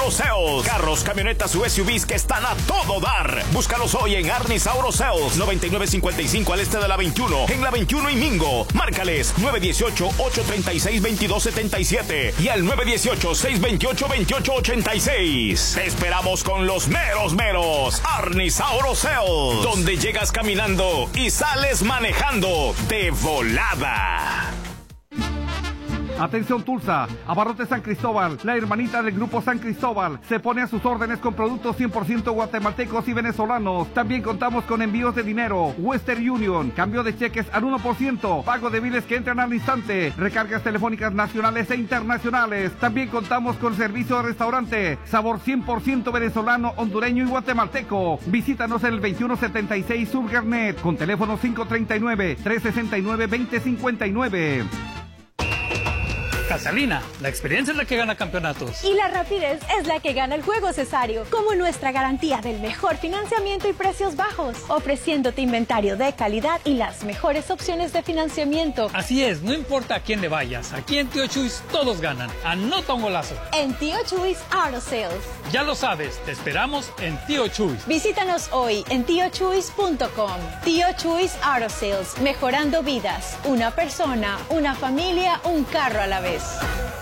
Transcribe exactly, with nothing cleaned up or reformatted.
Auto Sales. Carros, camionetas u S U Vs que están a todo dar. Búscalos hoy en Arnis Auto Sales. noventa y nueve cincuenta y cinco al este de la veintiuno. En la veintiuno y Mingo. Márcales nueve uno ocho, ocho tres seis, dos dos siete siete y al nueve uno ocho, seis dos ocho, veintiocho ochenta y seis. Te esperamos con los meros meros. Arnis Auto Sales. Donde llegas caminando y sales manejando de volada. Atención Tulsa, Abarrote San Cristóbal, la hermanita del Grupo San Cristóbal, se pone a sus órdenes con productos cien por ciento guatemaltecos y venezolanos. También contamos con envíos de dinero, Western Union, cambio de cheques al uno por ciento, pago de biles que entran al instante, recargas telefónicas nacionales e internacionales. También contamos con servicio de restaurante, sabor cien por ciento venezolano, hondureño y guatemalteco. Visítanos en el veintiuno setenta y seis Sur Garnet, con teléfono cinco tres nueve, tres seis nueve, dos cero cinco nueve. Casalina, la experiencia es la que gana campeonatos. Y la rapidez es la que gana el juego, Cesario. Como nuestra garantía del mejor financiamiento y precios bajos. Ofreciéndote inventario de calidad y las mejores opciones de financiamiento. Así es, no importa a quién le vayas. Aquí en Tío Chuys todos ganan. Anota un golazo. En Tío Chuys Auto Sales. Ya lo sabes, te esperamos en Tío Chuys. Visítanos hoy en tío chuys punto com. Tío Chuys Auto Sales. Mejorando vidas. Una persona, una familia, un carro a la vez.